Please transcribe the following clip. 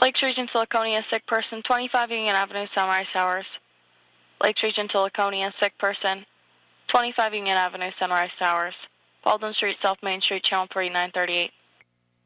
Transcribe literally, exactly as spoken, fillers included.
Lakes Region to Laconia, sick person, twenty-five Union Avenue, Sunrise Towers. Lakes Region to Laconia, sick person, twenty-five Union Avenue, Sunrise Towers. Baldwin Street, South Main Street, Channel three nine thirty-eight.